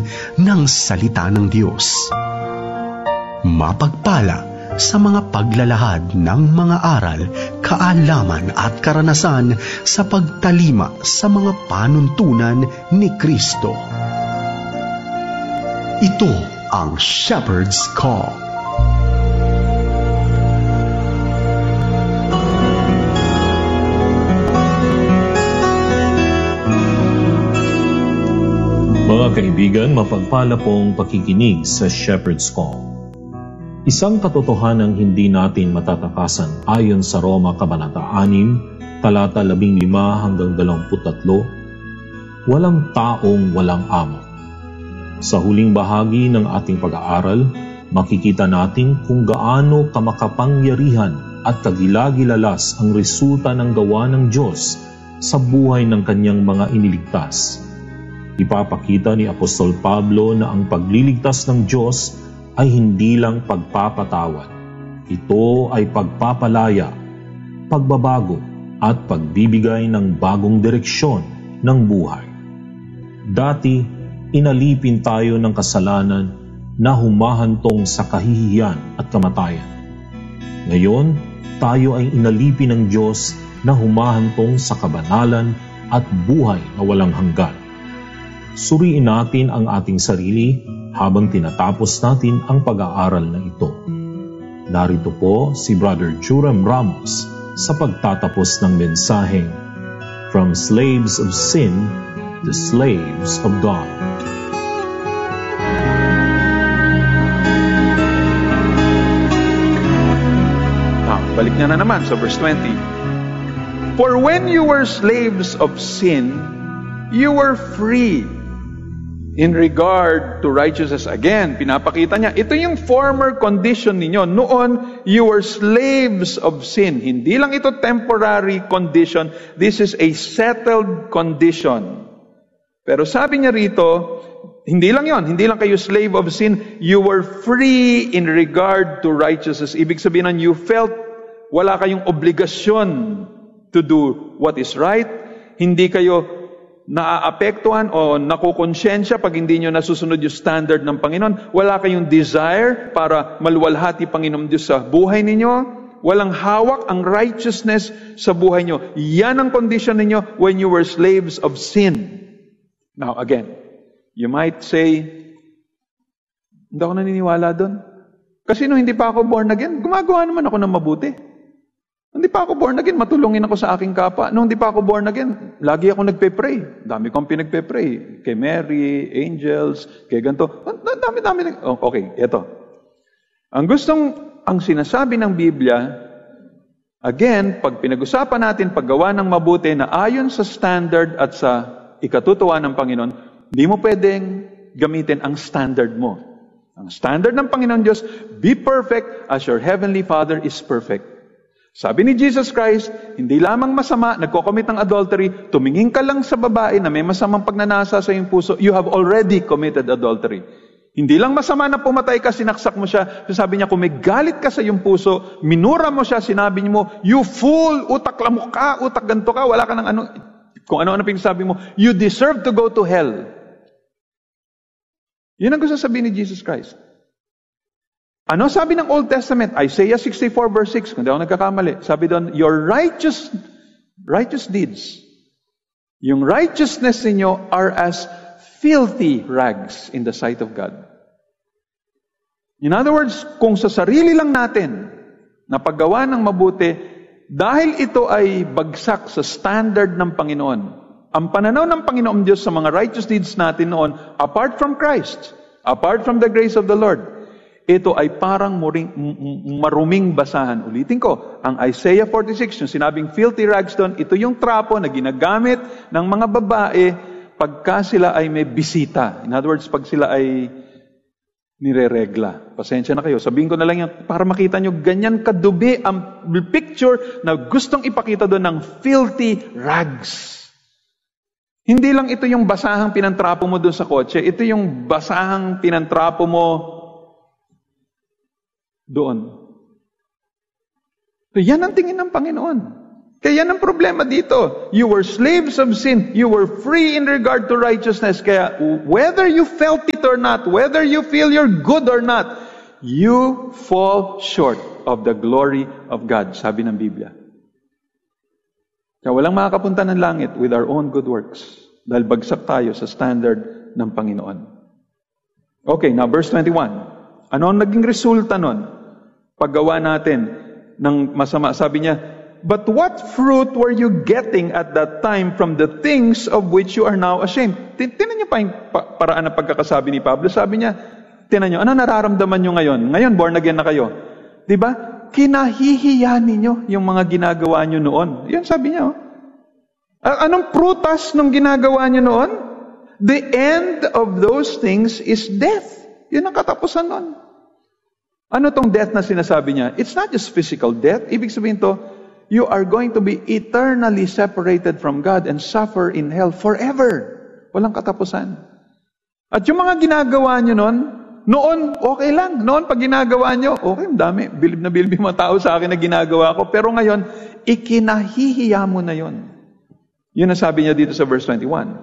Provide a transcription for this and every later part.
ng salita ng Diyos. Mapagpala sa mga paglalahad ng mga aral, kaalaman at karanasan sa pagtalima sa mga panuntunan ni Kristo. Ito ang Shepherd's Call. Mga kaibigan, mapagpala pong pakikinig sa Shepherd's Call. Isang katotohanang hindi natin matatakasan ayon sa Roma Kabanata 6, talata 15 hanggang 23, walang taong walang amo. Sa huling bahagi ng ating pag-aaral, makikita natin kung gaano kamakapangyarihan at kagilagilalas ang resulta ng gawa ng Diyos sa buhay ng kanyang mga iniligtas. Ipapakita ni Apostol Pablo na ang pagliligtas ng Diyos ay hindi lang pagpapatawad. Ito ay pagpapalaya, pagbabago at pagbibigay ng bagong direksyon ng buhay. Dati, inalipin tayo ng kasalanan na humahantong sa kahihiyan at kamatayan. Ngayon, tayo ay inalipin ng Diyos na humahantong sa kabanalan at buhay na walang hanggan. Suriin natin ang ating sarili habang tinatapos natin ang pag-aaral na ito. Narito po si Brother Joram Ramos sa pagtatapos ng mensaheng From Slaves of Sin to Slaves of God. Balik niya na naman sa verse 20. For when you were slaves of sin, you were free in regard to righteousness. Again, pinapakita niya, ito yung former condition ninyo. Noon, you were slaves of sin. Hindi lang ito temporary condition. This is a settled condition. Pero sabi niya rito, hindi lang yon, hindi lang kayo slave of sin, you were free in regard to righteousness. Ibig sabihin nun, you felt wala kayong obligasyon to do what is right. Hindi kayo naaapektuhan o nakukonsensya pag hindi nyo nasusunod yung standard ng Panginoon. Wala kayong desire para maluwalhati Panginoon Diyos sa buhay ninyo. Walang hawak ang righteousness sa buhay nyo. Yan ang condition ninyo when you were slaves of sin. Now again, you might say, hindi ako naniniwala doon. Kasi nung hindi pa ako born again, gumagawa naman ako ng mabuti. Hindi pa ako born again, matulungin ako sa aking kapwa. Nung hindi pa ako born again, lagi ako nagpe-pray. Dami kong pinagpe-pray. Kay Mary, angels, kay ganito. Dami. Okay, eto. Ang sinasabi ng Biblia, again, pag pinag-usapan natin paggawa ng mabuti na ayon sa standard at sa ikatutuwa ng Panginoon, hindi mo pwedeng gamitin ang standard mo. Ang standard ng Panginoon Diyos, be perfect as your heavenly Father is perfect. Sabi ni Jesus Christ, hindi lamang masama, nagko-commit ng adultery, tumingin ka lang sa babae na may masamang pagnanasa sa iyong puso, you have already committed adultery. Hindi lang masama na pumatay ka, sinaksak mo siya. Sabi niya, kung may galit ka sa iyong puso, minura mo siya, sinabi mo, you fool, utak lamok ka, utak ganto ka, wala ka ng ano, kung ano-ano pinagsabi mo, you deserve to go to hell. Yun ang gusto sabihin ni Jesus Christ. Ano sabi ng Old Testament? Isaiah 64 verse 6, kung di ako nagkakamali. Sabi doon, your righteous deeds, yung righteousness ninyo are as filthy rags in the sight of God. In other words, kung sa sarili lang natin na paggawa ng mabuti, dahil ito ay bagsak sa standard ng Panginoon, ang pananaw ng Panginoon Diyos sa mga righteous deeds natin noon, apart from Christ, apart from the grace of the Lord, ito ay parang maruming basahan. Ulitin ko, ang Isaiah 46, yung sinabing filthy rags doon, ito yung trapo na ginagamit ng mga babae pagka sila ay may bisita. In other words, pag sila ay nireregla. Pasensya na kayo. Sabihin ko na lang yan para makita nyo ganyan kadubi ang picture na gustong ipakita doon ng filthy rags. Hindi lang ito yung basahang pinantrapo mo doon sa kotse. Ito yung basahang pinantrapo mo doon. So yan ang tingin ng Panginoon. Kaya yan ang problema dito. You were slaves of sin. You were free in regard to righteousness. Kaya whether you felt it or not, whether you feel you're good or not, you fall short of the glory of God, sabi ng Biblia. Kaya walang makakapunta ng langit with our own good works dahil bagsak tayo sa standard ng Panginoon. Okay, now verse 21. Ano ang naging resulta nun? Paggawa natin ng masama. Sabi niya, but what fruit were you getting at that time from the things of which you are now ashamed? Tinan niyo pa yung paraan ng pagkakasabi ni Pablo. Sabi niya, tinan niyo, ano nararamdaman niyo ngayon? Ngayon, born again na kayo. Diba? Kinahihiya ninyo yung mga ginagawa niyo noon. Yan sabi niya. Anong prutas nung ginagawa niyo noon? The end of those things is death. Yun ang katapusan noon. Ano tong death na sinasabi niya? It's not just physical death. Ibig sabihin to, you are going to be eternally separated from God and suffer in hell forever. Walang katapusan. At yung mga ginagawa nyo noon, okay lang. Noon, pag ginagawa nyo, okay, dami. Bilib na bilib yung mga tao sa akin na ginagawa ko. Pero ngayon, ikinahihiya mo na yon. Yun ang sabi niya dito sa verse 21.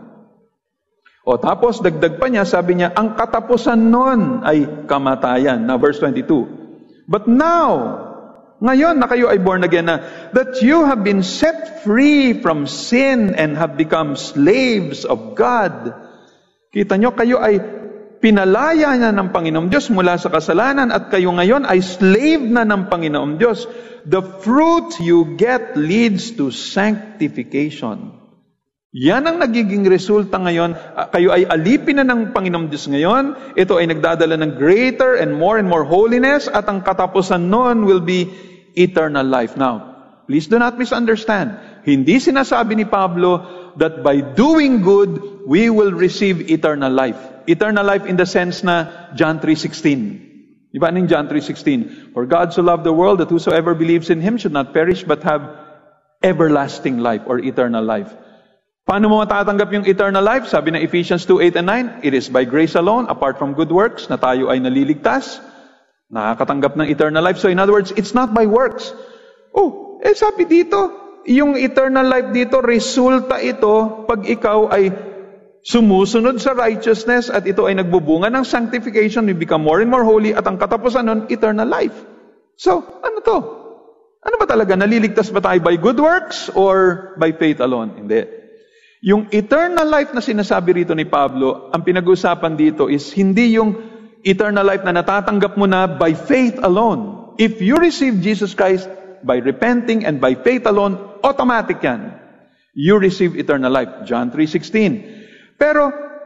O tapos, dagdag pa niya, sabi niya, ang katapusan noon ay kamatayan. Na verse 22. But now, ngayon na kayo ay born again na, that you have been set free from sin and have become slaves of God. Kita nyo, kayo ay pinalaya na ng Panginoong Diyos mula sa kasalanan at kayo ngayon ay slave na ng Panginoong Diyos. The fruit you get leads to sanctification. Yan ang nagiging resulta ngayon. Kayo ay alipin na ng Panginoong Diyos ngayon. Ito ay nagdadala ng greater and more holiness at ang katapusan noon will be eternal life. Now, please do not misunderstand. Hindi sinasabi ni Pablo that by doing good, we will receive eternal life. Eternal life in the sense na John 3:16. Diba ning John 3:16? For God so loved the world that whosoever believes in Him should not perish but have everlasting life or eternal life. Paano mo matatanggap yung eternal life? Sabi ng Ephesians 2:8 and 9, it is by grace alone, apart from good works, na tayo ay naliligtas. Nakakatanggap ng eternal life. So in other words, it's not by works. Sabi dito, yung eternal life dito, resulta ito pag ikaw ay sumusunod sa righteousness at ito ay nagbubunga ng sanctification, you become more and more holy at ang katapusan nun, eternal life. So, ano to? Ano ba talaga? Naliligtas ba tayo by good works or by faith alone? Hindi. Yung eternal life na sinasabi rito ni Pablo, ang pinag-usapan dito is hindi yung eternal life na natatanggap mo na by faith alone. If you receive Jesus Christ by repenting and by faith alone, automatic yan. You receive eternal life. John 3:16. Pero,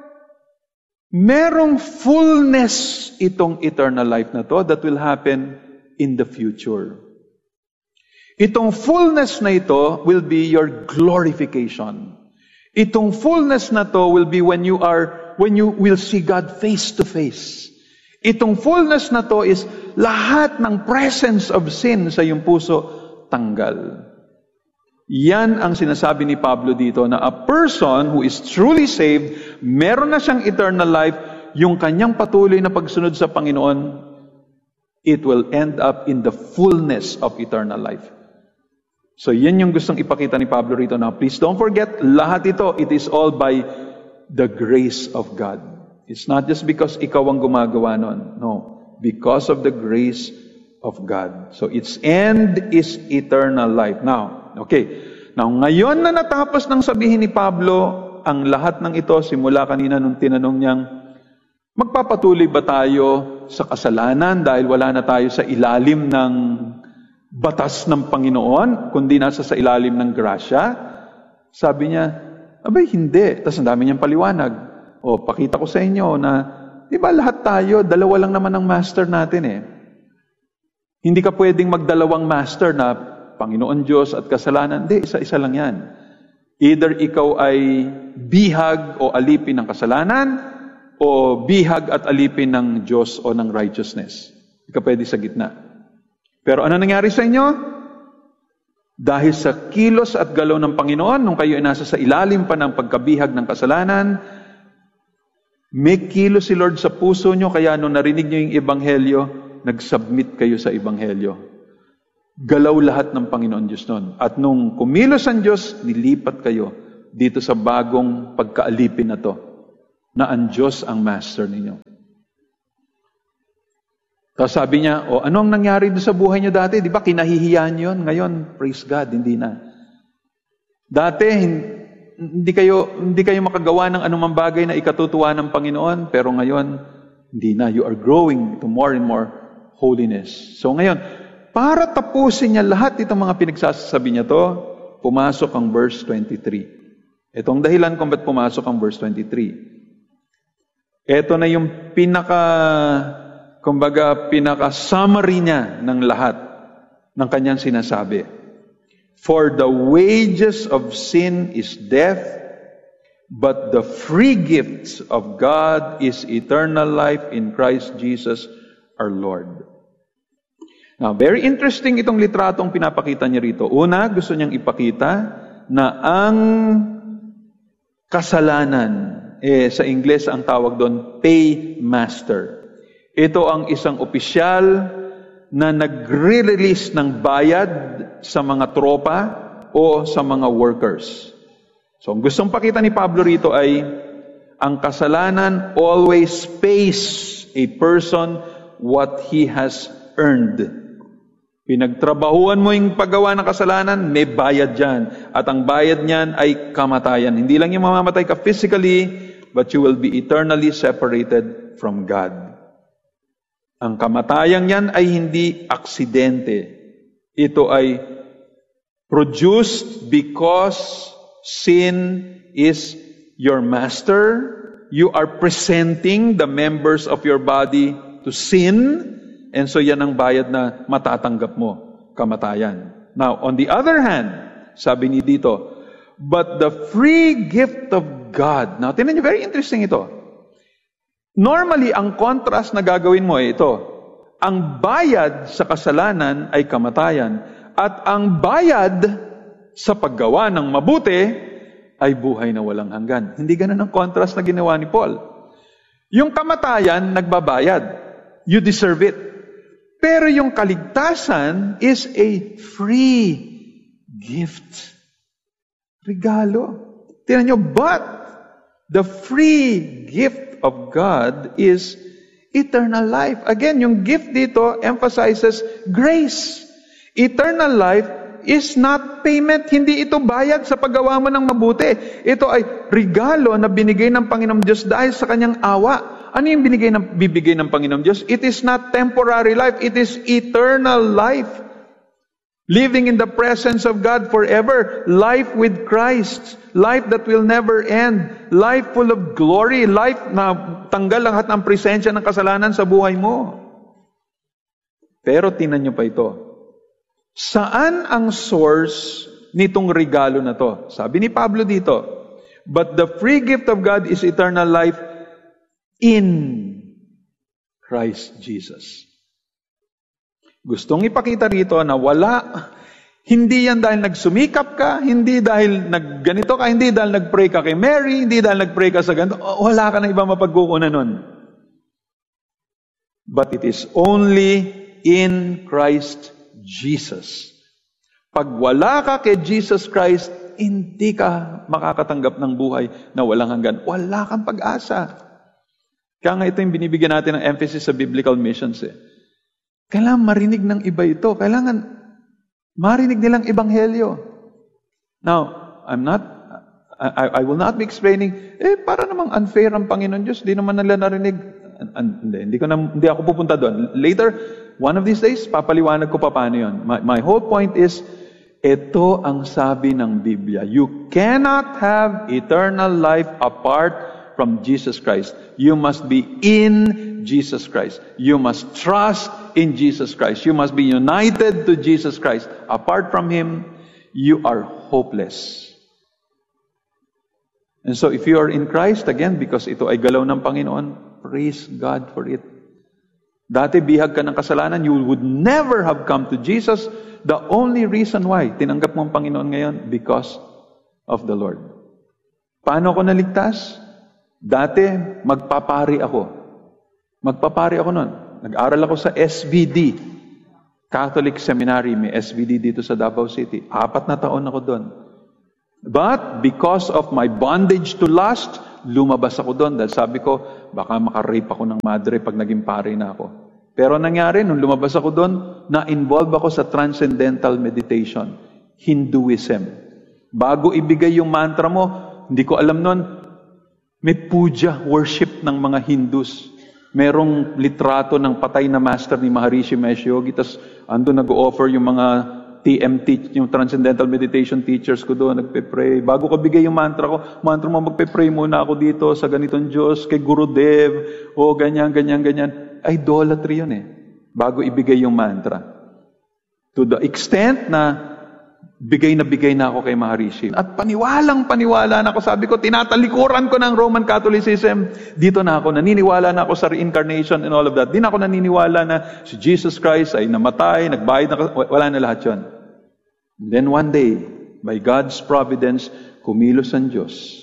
merong fullness itong eternal life na to that will happen in the future. Itong fullness na ito will be your glorification. Itong fullness na to will be when you will see God face to face. Itong fullness na to is lahat ng presence of sin sa iyong puso tanggal. Yan ang sinasabi ni Pablo dito na a person who is truly saved, meron na siyang eternal life, yung kanyang patuloy na pagsunod sa Panginoon, it will end up in the fullness of eternal life. So yan yung gustong ipakita ni Pablo rito. Now please don't forget, lahat ito, it is all by the grace of God. It's not just because ikaw ang gumagawa nun. No. Because of the grace of God. So its end is eternal life. Now, okay. Now, ngayon na natapos ng sabihin ni Pablo, ang lahat ng ito, simula kanina nung tinanong niyang, magpapatuloy ba tayo sa kasalanan dahil wala na tayo sa ilalim ng batas ng Panginoon, kundi nasa sa ilalim ng grasya? Sabi niya, abay, hindi. Tapos ang dami niyang paliwanag. Pakita ko sa inyo na, di ba lahat tayo, dalawa lang naman ang master natin eh. Hindi ka pwedeng magdalawang master na Panginoon Diyos at kasalanan. Hindi, isa-isa lang yan. Either ikaw ay bihag o alipin ng kasalanan, o bihag at alipin ng Diyos o ng righteousness. Hindi ka pwede sa gitna. Pero ano nangyari sa inyo? Dahil sa kilos at galaw ng Panginoon, nung kayo ay nasa sa ilalim pa ng pagkabihag ng kasalanan, may kilos si Lord sa puso nyo, kaya nung narinig nyo yung Ebanghelyo, nag-submit kayo sa Ebanghelyo. Galaw lahat ng Panginoon Diyos noon. At nung kumilos ang Diyos, nilipat kayo dito sa bagong pagkaalipin na to, na ang Diyos ang master ninyo. Tapos sabi niya, ano ang nangyari doon sa buhay niyo dati? Di ba kinahihiyan yun? Ngayon, praise God, hindi na. Dati, hindi kayo makagawa ng anumang bagay na ikatutuwa ng Panginoon, pero ngayon, hindi na. You are growing to more and more holiness. So ngayon, para tapusin niya lahat itong mga pinagsasabi niya to, pumasok ang verse 23. Itong dahilan kung ba't pumasok ang verse 23. Ito na yung pinaka-summary niya ng lahat ng kanyang sinasabi. For the wages of sin is death, but the free gifts of God is eternal life in Christ Jesus our Lord. Now, very interesting itong litratong pinapakita niya rito. Una, gusto niyang ipakita na ang kasalanan, sa Ingles ang tawag doon, paymaster. Ito ang isang opisyal na nagre-release ng bayad sa mga tropa o sa mga workers. So, ang gustong pakita ni Pablo rito ay, ang kasalanan always pays a person what he has earned. Pinagtrabahuan mo yung paggawa ng kasalanan, may bayad dyan. At ang bayad niyan ay kamatayan. Hindi lang yung mamamatay ka physically, but you will be eternally separated from God. Ang kamatayan niyan ay hindi aksidente. Ito ay produced because sin is your master. You are presenting the members of your body to sin. And so yan ang bayad na matatanggap mo, kamatayan. Now, on the other hand, sabi ni dito, but the free gift of God. Now, tingnan niyo, very interesting ito. Normally, ang contrast na gagawin mo ay ito. Ang bayad sa kasalanan ay kamatayan, at ang bayad sa paggawa ng mabuti ay buhay na walang hanggan. Hindi ganun ang contrast na ginawa ni Paul. Yung kamatayan, nagbabayad. You deserve it. Pero yung kaligtasan is a free gift. Regalo. Tingnan nyo, but the free gift of God is eternal life. Again, yung gift dito emphasizes grace. Eternal life is not payment. Hindi ito bayad sa paggawa mo ng mabuti. Ito ay regalo na binigay ng Panginoong Diyos dahil sa kanyang awa. Ano yung bibigay ng Panginoong Diyos? It is not temporary life. It is eternal life. Living in the presence of God forever. Life with Christ. Life that will never end. Life full of glory. Life na tanggal lahat ng presensya ng kasalanan sa buhay mo. Pero tingnan nyo pa ito. Saan ang source nitong regalo na to? Sabi ni Pablo dito, but the free gift of God is eternal life in Christ Jesus. Gustong ipakita rito na hindi yan dahil nagsumikap ka, hindi dahil nagganito ka, hindi dahil nagpray ka kay Mary, hindi dahil nagpray ka sa ganito, wala ka na iba mapagkukunan nun. But it is only in Christ Jesus. Pag wala ka kay Jesus Christ, hindi ka makakatanggap ng buhay na walang hanggan. Wala kang pag-asa. Kaya nga ito yung binibigyan natin ng emphasis sa biblical missions. Kailangan marinig ng iba ito. Kailangan marinig nilang ebanghelyo. Now, I will not be explaining, para namang unfair ang Panginoon Diyos. Di naman nila narinig. Hindi ako pupunta doon. Later, one of these days, papaliwanag ko pa paano yun. My whole point is, ito ang sabi ng Biblia. You cannot have eternal life apart from Jesus Christ. You must be in Jesus Christ. You must trust in Jesus Christ. You must be united to Jesus Christ. Apart from Him, you are hopeless. And so if you are in Christ, again, because ito ay galaw ng Panginoon, praise God for it. Dati bihag ka ng kasalanan, you would never have come to Jesus. The only reason why tinanggap mo ang Panginoon ngayon, because of the Lord. Paano ako naligtas? Dati, magpapari ako. Magpapari ako noon. Nag-aral ako sa SBD. Catholic Seminary, may SVD dito sa Davao City. 4 na taon ako doon. But because of my bondage to lust, lumabas ako doon. Dahil sabi ko, baka makarape ako ng madre pag naging pare na ako. Pero nangyari, nung lumabas ako doon, na-involve ako sa transcendental meditation, Hinduism. Bago ibigay yung mantra mo, hindi ko alam noon, may puja, worship ng mga Hindus. Merong litrato ng patay na master ni Maharishi Mahesh Yogi, tapos ando nag-offer yung mga TMT, yung Transcendental Meditation teachers ko doon, nagpe-pray. Bago ko bigay yung mantra mo, magpe-pray muna ako dito sa ganitong Diyos, kay Gurudev, o ganyan. Idolatry yun eh. Bago ibigay yung mantra. To the extent na bigay na ako kay Maharishi. At paniwala na ako. Sabi ko, tinatalikuran ko ng Roman Catholicism. Dito na ako, naniniwala na ako sa reincarnation and all of that. Di na ako naniniwala na si Jesus Christ ay namatay, nagbayad na, wala na lahat yun. And then one day, by God's providence, kumilos ang Diyos.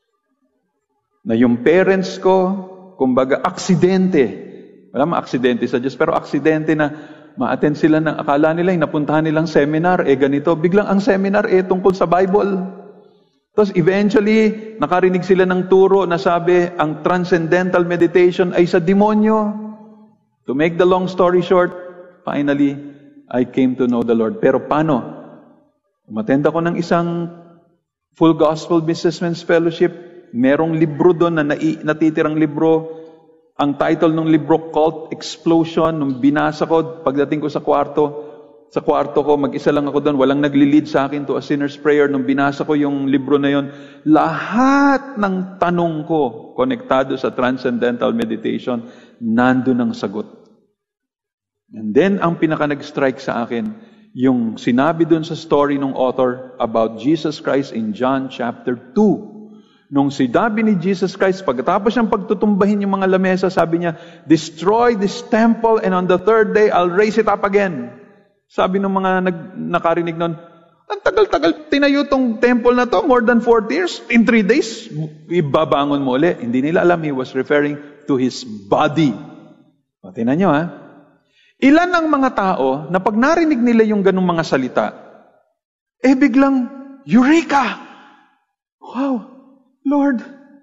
Na yung parents ko, kumbaga, aksidente. Wala aksidente sa Diyos, pero aksidente na ma-attend sila ng akala nila, napuntahan nilang seminar, ganito. Biglang ang seminar, tungkol sa Bible. Tapos eventually, nakarinig sila ng turo na sabi, ang transcendental meditation ay sa demonyo. To make the long story short, finally, I came to know the Lord. Pero paano? Umattend ako ng isang Full Gospel Businessmen's Fellowship. Merong libro doon na natitirang libro. Ang title ng libro, Cult Explosion. Nung binasa ko, pagdating ko sa kwarto ko, mag-isa lang ako doon, walang nagli-lead sa akin to a sinner's prayer. Nung binasa ko yung libro na yon, lahat ng tanong ko, konektado sa Transcendental Meditation, nandun ang sagot. And then, ang pinaka nag-strike sa akin, yung sinabi doon sa story ng author about Jesus Christ in John chapter 2. Nung sinabi ni Jesus Christ, pagkatapos niyang pagtutumbahin yung mga lamesa, sabi niya, destroy this temple and on the third day, I'll raise it up again. Sabi ng mga nakarinig nun, ang tagal-tagal tinayo tong temple na to, more than 40 years, in 3 days, ibabangon mo ulit. Hindi nila alam, he was referring to his body. O, tingnan nyo ha. Ilan ang mga tao na pag narinig nila yung ganung mga salita, biglang, Eureka! Wow! Lord,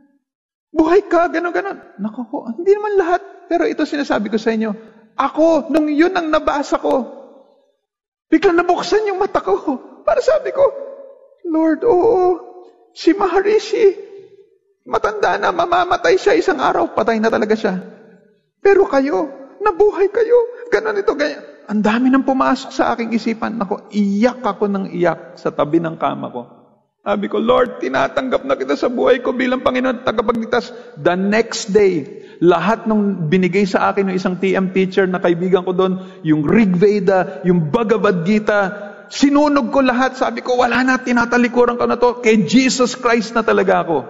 buhay ka, gano'n. Naku, hindi naman lahat. Pero ito sinasabi ko sa inyo, ako, nung yun ang nabasa ko, biglang nabuksan yung mata ko. Para sabi ko, Lord, oo, si Maharishi, matanda na, mamamatay siya isang araw, patay na talaga siya. Pero kayo, nabuhay kayo, gano'n ito, ganyan. Ang dami nang pumasok sa aking isipan. Naku, iyak ako ng iyak sa tabi ng kama ko. Sabi ko, Lord, tinatanggap na kita sa buhay ko bilang Panginoon, tagapagligtas. The next day, lahat ng binigay sa akin ng isang TM teacher na kaibigan ko doon, yung Rig Veda, yung Bhagavad Gita, sinunog ko lahat. Sabi ko, wala na, tinatalikuran ko na to. Kay Jesus Christ na talaga ako.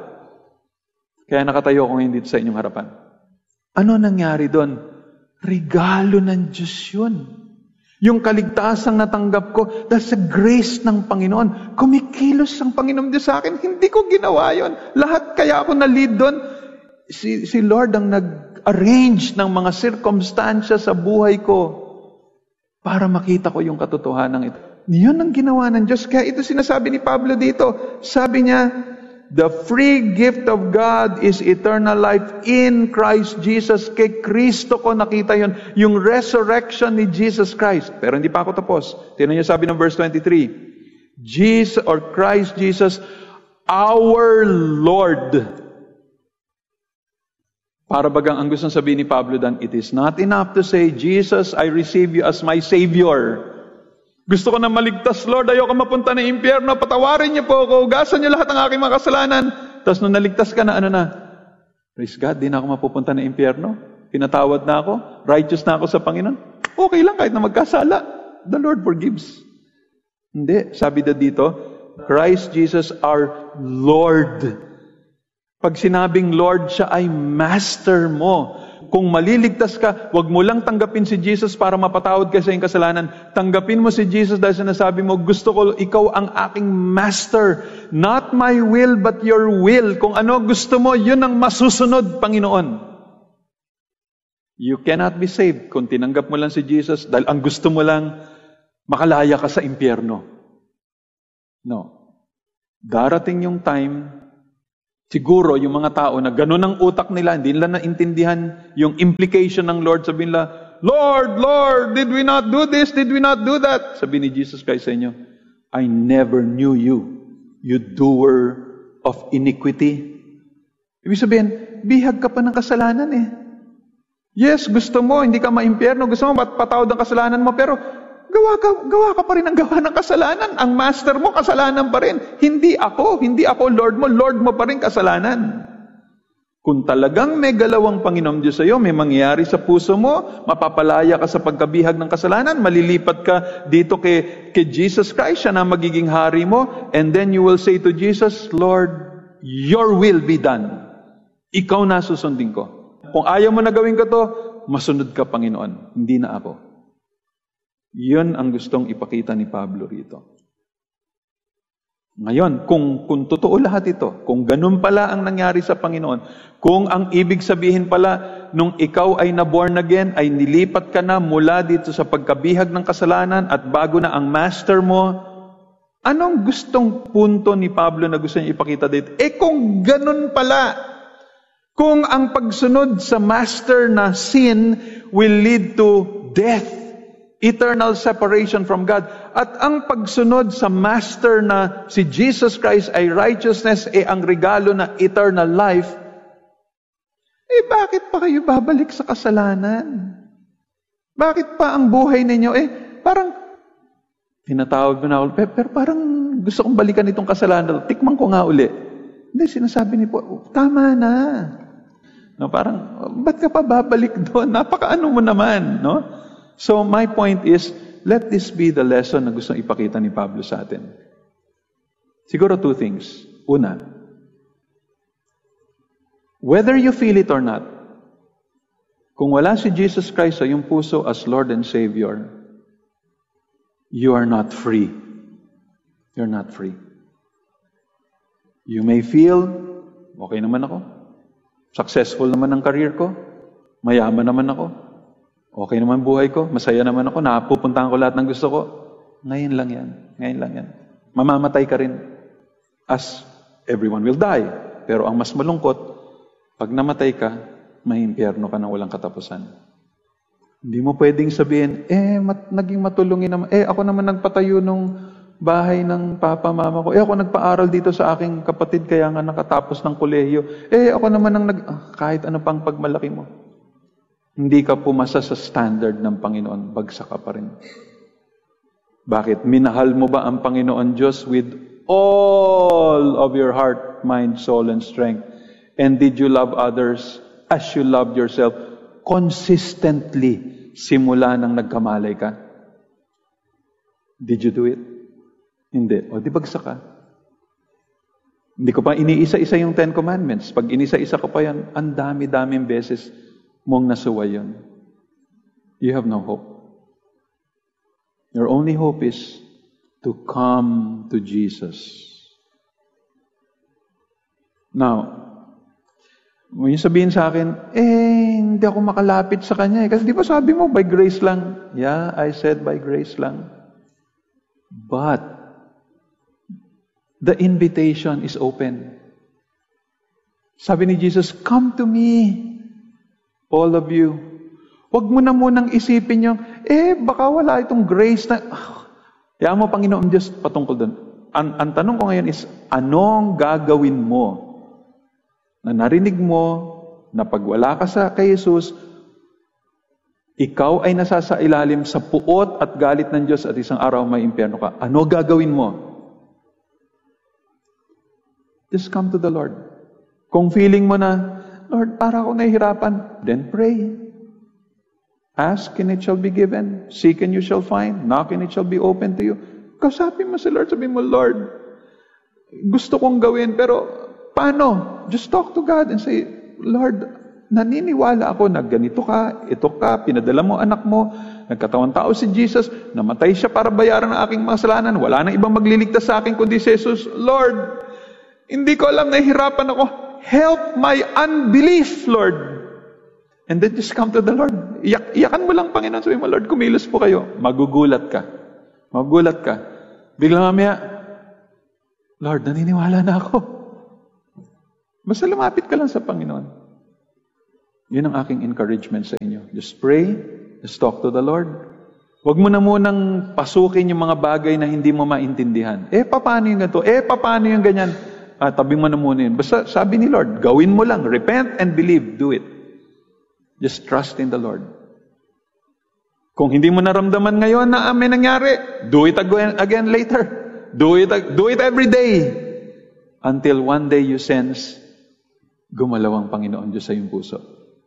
Kaya nakatayo ko ngayon dito sa inyong harapan. Ano nangyari doon? Regalo ng Diyos yun. Yung kaligtasang natanggap ko dahil sa grace ng Panginoon. Kumikilos ang Panginoon Diyos sa akin. Hindi ko ginawa yon. Lahat kaya ako na-lead doon. Si Lord ang nag-arrange ng mga circumstansya sa buhay ko para makita ko yung katotohanan ito. Yun ang ginawa ng Diyos. Kaya ito sinasabi ni Pablo dito. Sabi niya, the free gift of God is eternal life in Christ Jesus. Kay Kristo ko nakita yun. Yung resurrection ni Jesus Christ. Pero hindi pa ako tapos. Tingnan niyo sabi ng verse 23. Jesus or Christ Jesus, our Lord. Para bagang ang gustong sabihin ni Pablo dan, it is not enough to say, Jesus, I receive you as my Savior. Gusto ko na maligtas, Lord. Ayoko mapunta ng impyerno. Patawarin niyo po ako. Ugasan niyo lahat ng aking mga kasalanan. Tapos nung naligtas ka na, ano na? Praise God, di na ako mapupunta ng impyerno. Pinatawad na ako. Righteous na ako sa Panginoon. Okay lang kahit na magkasala. The Lord forgives. Hindi. Sabi na dito, Christ Jesus our Lord. Pag sinabing Lord, siya ay Master mo. Kung maliligtas ka, wag mo lang tanggapin si Jesus para mapatawad ka sa iyong kasalanan. Tanggapin mo si Jesus dahil sinasabi mo, gusto ko, ikaw ang aking master. Not my will, but your will. Kung ano gusto mo, yun ang masusunod, Panginoon. You cannot be saved kung tinanggap mo lang si Jesus dahil ang gusto mo lang makalaya ka sa impyerno. No. Darating yung time, siguro yung mga tao na ganun ang utak nila, hindi nila naintindihan yung implication ng Lord. Sabihin nila, Lord, Lord, did we not do this? Did we not do that? Sabi ni Jesus Christ sa inyo, I never knew you, you doer of iniquity. Ibig sabihin, bihag ka pa ng kasalanan eh. Yes, gusto mo, hindi ka maimpyerno, gusto mo patawad ang kasalanan mo, pero gawa ka pa rin ang gawa ng kasalanan. Ang master mo, kasalanan pa rin. Hindi ako, Lord mo pa rin kasalanan. Kung talagang may galawang Panginoon Diyos sa iyo, may mangyayari sa puso mo, mapapalaya ka sa pagkabihag ng kasalanan, malilipat ka dito kay Jesus Christ, siya na magiging hari mo, and then you will say to Jesus, Lord, your will be done. Ikaw na susundin ko. Kung ayaw mo na gawin ko to, masunod ka, Panginoon, hindi na ako. Yun ang gustong ipakita ni Pablo rito. Ngayon, kung totoo lahat ito, kung ganun pala ang nangyari sa Panginoon, kung ang ibig sabihin pala, nung ikaw ay na-born again, ay nilipat ka na mula dito sa pagkabihag ng kasalanan at bago na ang master mo, anong gustong punto ni Pablo na gusto niya ipakita dito? Kung ganun pala, kung ang pagsunod sa master na sin will lead to death, eternal separation from God, at ang pagsunod sa master na si Jesus Christ ay righteousness, ang regalo na eternal life, bakit pa kayo babalik sa kasalanan? Bakit pa ang buhay ninyo, parang, tinatawag mo na ako, pero parang gusto kong balikan itong kasalanan, tikman ko nga uli. Hindi, sinasabi ni po, tama na. No, parang, ba't ka pa babalik doon? Napakaano mo naman, no? So, my point is, let this be the lesson na gusto ipakita ni Pablo sa atin. Siguro two things. Una, whether you feel it or not, kung wala si Jesus Christ sa iyong puso as Lord and Savior, you are not free. You're not free. You may feel, okay naman ako. Successful naman ang career ko. Mayaman naman ako. Okay naman buhay ko. Masaya naman ako. Napupuntahan ko lahat ng gusto ko. Ngayon lang yan. Ngayon lang yan. Mamamatay ka rin. As everyone will die. Pero ang mas malungkot, pag namatay ka, may impyerno ka na walang katapusan. Hindi mo pwedeng sabihin, naging matulungin naman. Ako naman nagpatayo nung bahay ng papa, mama ko. Ako nagpaaral dito sa aking kapatid, kaya nga nakatapos ng kolehiyo. Ako naman ang kahit ano pang pagmalaki mo. Hindi ka pumasa sa standard ng Panginoon, bagsak ka pa rin. Bakit? Minahal mo ba ang Panginoon Diyos with all of your heart, mind, soul, and strength? And did you love others as you loved yourself consistently simula nang nagkamalay ka? Did you do it? Hindi. O, di bagsak ka. Hindi ko pa iniisa-isa yung 10 Commandments. Pag inisa-isa ko pa yan, ang dami-daming beses mong nasuway yun. You have no hope. Your only hope is to come to Jesus. Now, yung sabihin sa akin, hindi ako makalapit sa Kanya. Kasi di ba sabi mo, by grace lang? Yeah, I said by grace lang. But, the invitation is open. Sabi ni Jesus, come to me, all of you. Huwag mo na munang isipin yung, baka wala itong grace na, kaya mo, Panginoon Diyos, patungkol doon. Ang tanong ko ngayon is, anong gagawin mo na narinig mo na pag wala ka kay Jesus, ikaw ay nasasailalim sa puot at galit ng Diyos at isang araw may impyerno ka. Ano gagawin mo? Just come to the Lord. Kung feeling mo na, Lord, para ako nahihirapan, then pray. Ask and it shall be given. Seek and you shall find. Knock and it shall be open to you. Kausapin mo si Lord, sabihin mo, Lord, gusto kong gawin, pero paano? Just talk to God and say, Lord, naniniwala ako na ganito ka, ito ka, pinadala mo anak mo, nagkatawang tao si Jesus, namatay siya para bayaran ang aking mga kasalanan, wala nang ibang magliligtas sa akin kundi si Jesus. Lord, hindi ko alam, nahihirapan ako. Help my unbelief, Lord. And then just come to the Lord. Iyakan mo lang, Panginoon. Sabi mo, Lord, kumilos po kayo. Magugulat ka. Magulat ka. Biglang mamaya, Lord, naniniwala na ako. Basta lumapit ka lang sa Panginoon. Yun ang aking encouragement sa inyo. Just pray, just talk to the Lord. Huwag mo na munang pasukin yung mga bagay na hindi mo maintindihan. Paano yung ganito? Paano yung ganyan? Tabi mo na muna yun. Basta sabi ni Lord, gawin mo lang. Repent and believe. Do it. Just trust in the Lord. Kung hindi mo naramdaman ngayon na may nangyari, do it again later. Do it every day. Until one day you sense, gumalaw ang Panginoon Diyos sa iyong puso.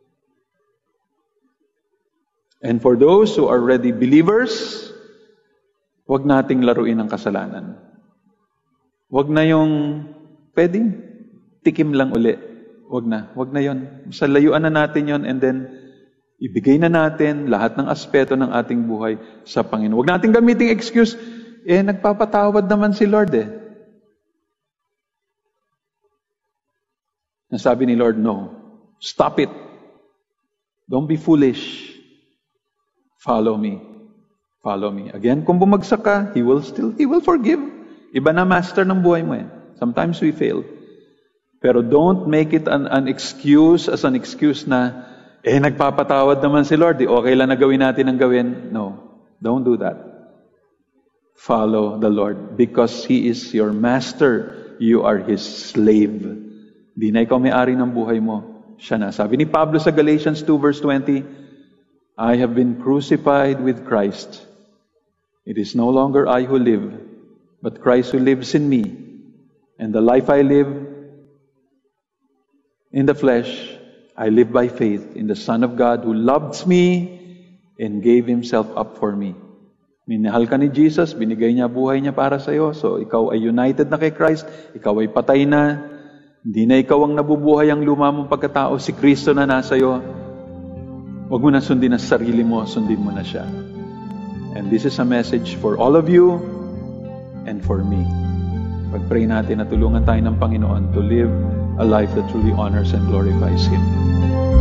And for those who are already believers, huwag nating laruin ang kasalanan. Huwag na yung pwedeng tikim lang uli. Huwag na yon. Sa layuan na natin yon, and then ibigay na natin lahat ng aspeto ng ating buhay sa Panginoon. Huwag nating gamiting excuse, nagpapatawad naman si Lord Nasabi ni Lord, no. Stop it. Don't be foolish. Follow me. Follow me. Again, kung bumagsak ka, He will forgive. Iba na master ng buhay mo Sometimes we fail. Pero don't make it an excuse na, nagpapatawad naman si Lord. Okay lang na gawin natin ang gawin. No. Don't do that. Follow the Lord. Because He is your master. You are His slave. Di na ikaw may-ari ng buhay mo. Siya na. Sabi ni Pablo sa Galatians 2 verse 20, I have been crucified with Christ. It is no longer I who live, but Christ who lives in me. And the life I live in the flesh, I live by faith in the Son of God who loved me and gave Himself up for me. Minahal ka ni Jesus, binigay niya buhay niya para sa iyo. So ikaw ay united na kay Christ, ikaw ay patay na. Hindi na ikaw ang nabubuhay ang luma mong pagkatao, si Kristo na nasa iyo. Huwag mo na sundin ang sarili mo, sundin mo na siya. And this is a message for all of you and for me. Pag-pray natin na tulungan tayo ng Panginoon to live a life that truly honors and glorifies Him.